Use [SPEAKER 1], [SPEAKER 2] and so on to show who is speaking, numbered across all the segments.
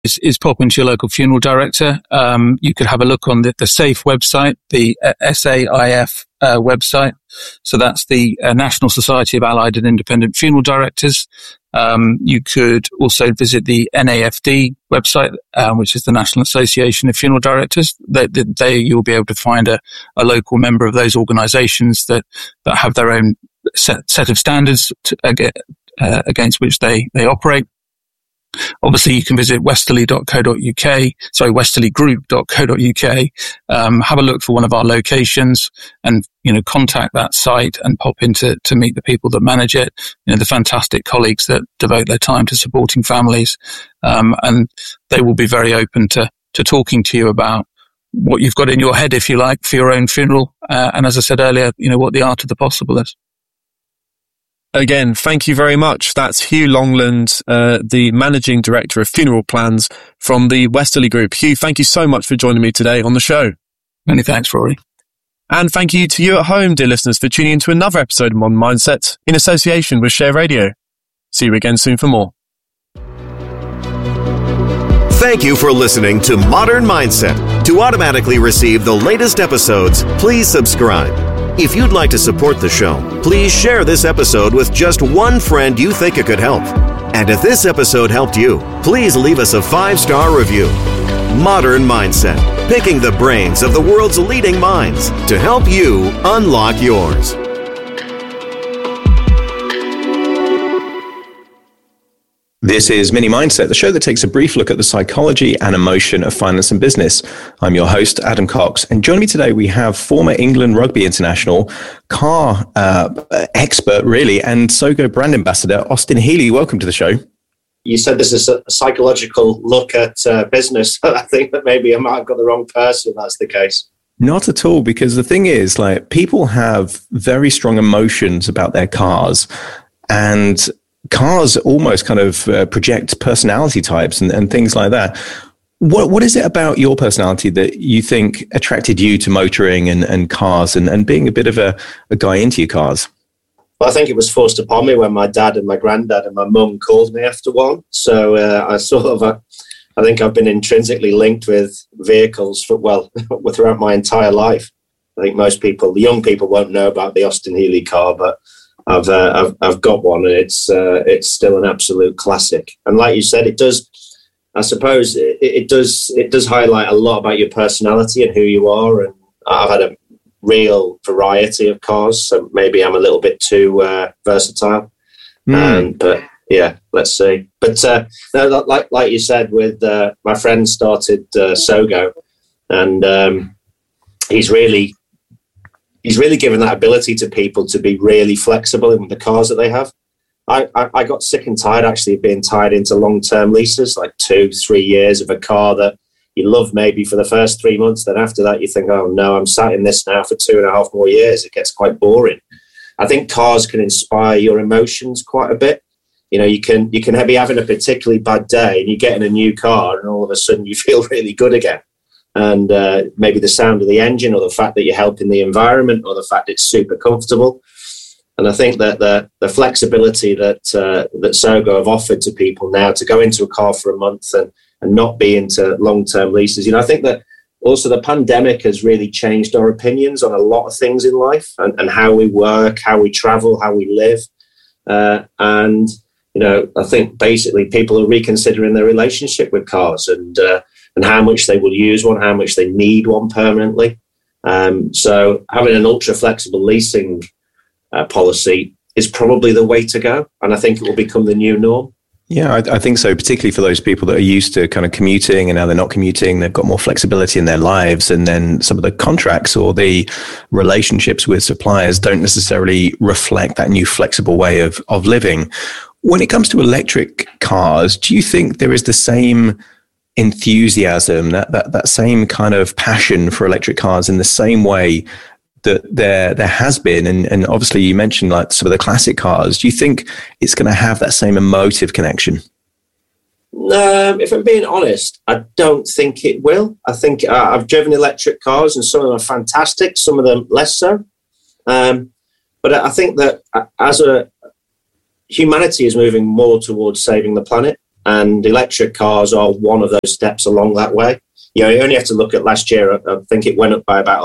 [SPEAKER 1] is pop into your local funeral director. You could have a look on the SAIF website, the SAIF website. So that's the National Society of Allied and Independent Funeral Directors. You could also visit the NAFD website, which is the National Association of Funeral Directors. There you'll be able to find a local member of those organisations that have their own set of standards against which they operate. Obviously, you can visit westerlygroup.co.uk, have a look for one of our locations and, contact that site and pop in to meet the people that manage it, the fantastic colleagues that devote their time to supporting families. And they will be very open to talking to you about what you've got in your head, if you like, for your own funeral. And as I said earlier, what the art of the possible is.
[SPEAKER 2] Again, thank you very much. That's Hugh Longland, the Managing Director of Funeral Plans from the Westerly Group. Hugh, thank you so much for joining me today on the show.
[SPEAKER 1] Many thanks, Rory.
[SPEAKER 2] And thank you to you at home, dear listeners, for tuning in to another episode of Modern Mindset in association with Share Radio. See you again soon for more.
[SPEAKER 3] Thank you for listening to Modern Mindset. To automatically receive the latest episodes, please subscribe. If you'd like to support the show, please share this episode with just one friend you think it could help. And if this episode helped you, please leave us a 5-star review. Modern Mindset, picking the brains of the world's leading minds to help you unlock yours.
[SPEAKER 4] This is Mini Mindset, the show that takes a brief look at the psychology and emotion of finance and business. I'm your host, Adam Cox, and joining me today we have former England rugby international, car expert really, and Sogo brand ambassador, Austin Healey. Welcome to the show.
[SPEAKER 5] You said this is a psychological look at business. I think that maybe I might have got the wrong person if that's the case.
[SPEAKER 4] Not at all, because the thing is, people have very strong emotions about their cars, and cars almost kind of project personality types and things like that. What is it about your personality that you think attracted you to motoring and cars and being a bit of a guy into your cars?
[SPEAKER 5] Well, I think it was forced upon me when my dad and my granddad and my mum called me after one. So I think I've been intrinsically linked with vehicles throughout my entire life. I think most people, the young people, won't know about the Austin Healey car, but I've got one, and it's still an absolute classic. And like you said, it does. I suppose it does highlight a lot about your personality and who you are. And I've had a real variety of cars, so maybe I'm a little bit too versatile. But yeah, let's see. But no, like you said, with my friend started Sogo, and he's really given that ability to people to be really flexible in the cars that they have. I got sick and tired actually of being tied into long-term leases, like 2-3 years of a car that you love maybe for the first 3 months. Then after that, you think, oh no, I'm sat in this now for 2.5 more years. It gets quite boring. I think cars can inspire your emotions quite a bit. You can be having a particularly bad day and you get in a new car and all of a sudden you feel really good again. And maybe the sound of the engine, or the fact that you're helping the environment, or the fact it's super comfortable. And I think that the flexibility that Sogo have offered to people now to go into a car for a month and not be into long-term leases. I think that also the pandemic has really changed our opinions on a lot of things in life, and how we work, how we travel, how we live. And I think basically people are reconsidering their relationship with cars and how much they will use one, how much they need one permanently. So having an ultra flexible leasing policy is probably the way to go. And I think it will become the new norm.
[SPEAKER 4] Yeah, I think so, particularly for those people that are used to kind of commuting and now they're not commuting. They've got more flexibility in their lives. And then some of the contracts or the relationships with suppliers don't necessarily reflect that new flexible way of living. When it comes to electric cars, do you think there is the same enthusiasm, that same kind of passion for electric cars in the same way that there has been? And obviously you mentioned like some of the classic cars. Do you think it's going to have that same emotive connection?
[SPEAKER 5] If I'm being honest, I don't think it will. I think I've driven electric cars and some of them are fantastic, some of them less so. But I think that humanity is moving more towards saving the planet. And electric cars are one of those steps along that way. You only have to look at last year. I think it went up by about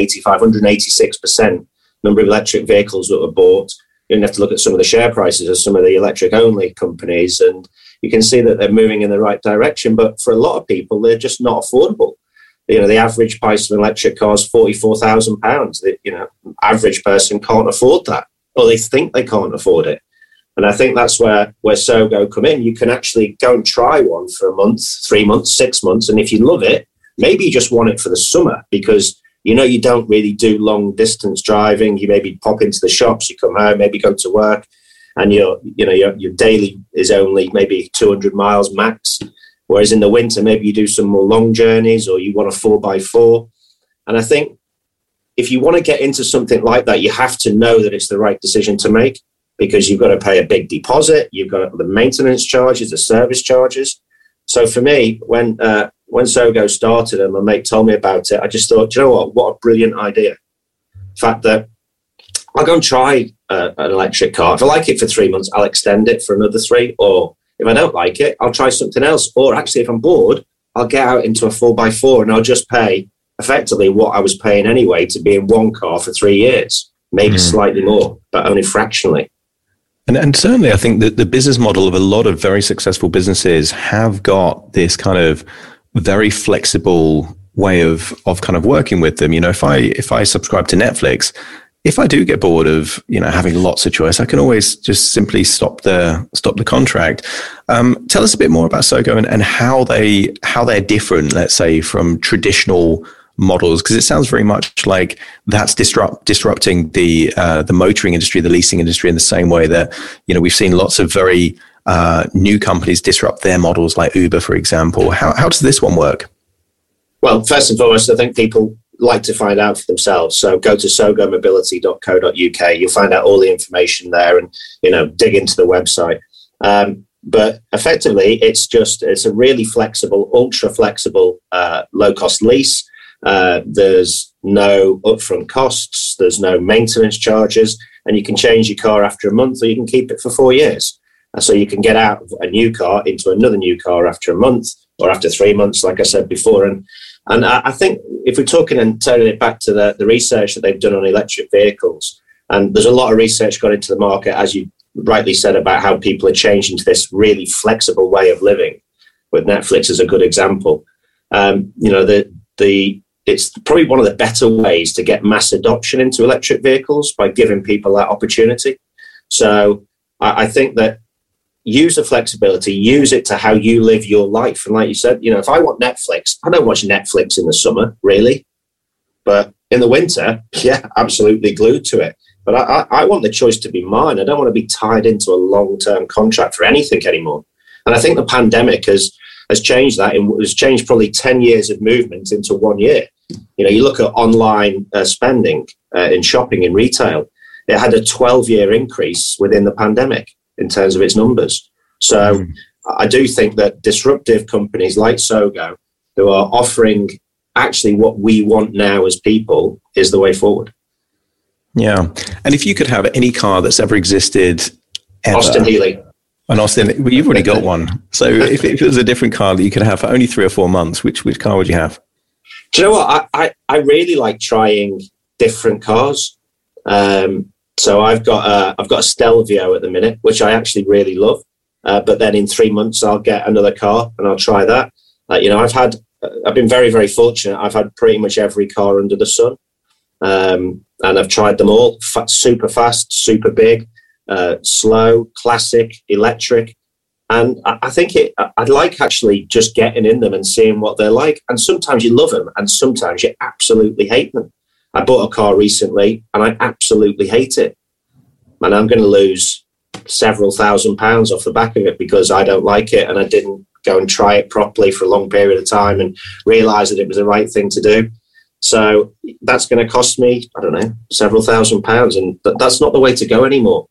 [SPEAKER 5] 186% number of electric vehicles that were bought. You only have to look at some of the share prices of some of the electric-only companies, and you can see that they're moving in the right direction. But for a lot of people, they're just not affordable. The average price of an electric car is £44,000. The average person can't afford that, or they think they can't afford it. And I think that's where Sogo come in. You can actually go and try one for a month, 3 months, 6 months. And if you love it, maybe you just want it for the summer because, you don't really do long distance driving. You maybe pop into the shops, you come home, maybe go to work, and your daily is only maybe 200 miles max. Whereas in the winter, maybe you do some more long journeys or you want a 4x4. And I think if you want to get into something like that, you have to know that it's the right decision to make, because you've got to pay a big deposit, you've got the maintenance charges, the service charges. So for me, when Sogo started and my mate told me about it, I just thought, you know what a brilliant idea. The fact that I'll go and try an electric car. If I like it for 3 months, I'll extend it for another 3. Or if I don't like it, I'll try something else. Or actually, if I'm bored, I'll get out into a 4x4 and I'll just pay effectively what I was paying anyway to be in one car for 3 years, maybe slightly more, but only fractionally.
[SPEAKER 4] And certainly, I think that the business model of a lot of very successful businesses have got this kind of very flexible way of kind of working with them. If I subscribe to Netflix, if I do get bored of having lots of choice, I can always just simply stop the contract. Tell us a bit more about Sogo and how they're different, let's say, from traditional models, because it sounds very much like that's disrupting the motoring industry, the leasing industry, in the same way that we've seen lots of very new companies disrupt their models, like Uber, for example. How does this one work?
[SPEAKER 5] Well, first and foremost, I think people like to find out for themselves. So go to sogomobility.co.uk. You'll find out all the information there, and dig into the website. But effectively, it's a really flexible, ultra flexible, low cost lease. There's no upfront costs, there's no maintenance charges, and you can change your car after a month, or you can keep it for 4 years. So you can get out of a new car into another new car after a month or after 3 months, like I said before. And I think if we're talking and turning it back to the research that they've done on electric vehicles, and there's a lot of research got into the market, as you rightly said, about how people are changing to this really flexible way of living, with Netflix as a good example. It's probably one of the better ways to get mass adoption into electric vehicles, by giving people that opportunity. So I think that use the flexibility, use it to how you live your life. And like you said, if I want Netflix, I don't watch Netflix in the summer, really. But in the winter, yeah, absolutely glued to it. But I want the choice to be mine. I don't want to be tied into a long-term contract for anything anymore. And I think the pandemic has changed that. It has changed probably 10 years of movement into 1 year. You look at online spending in shopping, in retail, it had a 12-year increase within the pandemic in terms of its numbers. So I do think that disruptive companies like Sogo, who are offering actually what we want now as people, is the way forward.
[SPEAKER 4] Yeah. And if you could have any car that's ever existed ever.
[SPEAKER 5] Austin Healey.
[SPEAKER 4] And Austin, well, you've already got one. So if it was a different car that you could have for only 3 or 4 months, which car would you have?
[SPEAKER 5] Do you know what? I really like trying different cars. So I've got a Stelvio at the minute, which I actually really love. But then in 3 months, I'll get another car and I'll try that. I've been very, very fortunate. I've had pretty much every car under the sun. And I've tried them all. Super fast, super big, slow, classic, electric. And I think I'd like actually just getting in them and seeing what they're like. And sometimes you love them and sometimes you absolutely hate them. I bought a car recently and I absolutely hate it. And I'm going to lose several £1,000s off the back of it because I don't like it and I didn't go and try it properly for a long period of time and realize that it was the right thing to do. So that's going to cost me, I don't know, several £1,000s. And that's not the way to go anymore.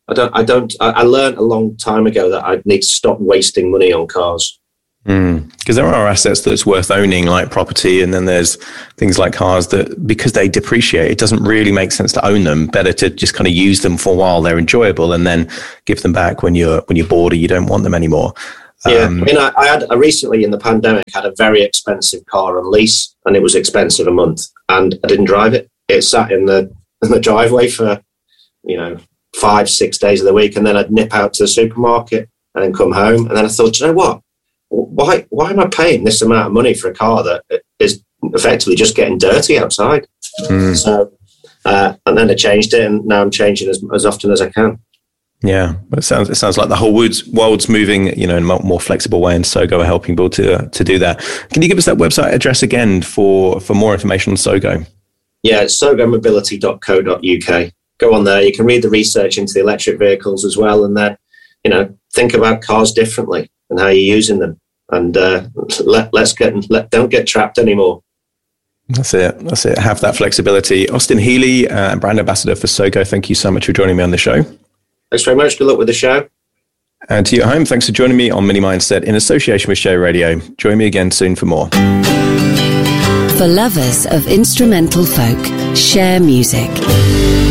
[SPEAKER 5] I learned a long time ago that I need to stop wasting money on cars.
[SPEAKER 4] Because there are assets that's worth owning, like property, and then there's things like cars that, because they depreciate, it doesn't really make sense to own them. Better to just kind of use them for a while, they're enjoyable, and then give them back when you're bored or you don't want them anymore.
[SPEAKER 5] Yeah, I mean, I recently in the pandemic had a very expensive car on lease, and it was expensive a month, and I didn't drive it. It sat in the driveway for 5-6 days of the week, and then I'd nip out to the supermarket and then come home, and then I thought, you know what? Why am I paying this amount of money for a car that is effectively just getting dirty outside? So, and then I changed it, and now I'm changing as often as I can.
[SPEAKER 4] Yeah, it sounds like the whole world's moving, in a more flexible way, and Sogo are helping people to do that. Can you give us that website address again for more information on Sogo?
[SPEAKER 5] Yeah, it's sogomobility.co.uk. Go on there. You can read the research into the electric vehicles as well, and then think about cars differently and how you're using them, and don't get trapped anymore.
[SPEAKER 4] That's it. Have that flexibility. Austin Healey, brand ambassador for Sogo. Thank you so much for joining me on the show.
[SPEAKER 5] Thanks very much. Good luck with the show.
[SPEAKER 4] And to you at home, thanks for joining me on Mini Mindset in association with Share Radio. Join me again soon for more.
[SPEAKER 6] For lovers of instrumental folk, Share Music.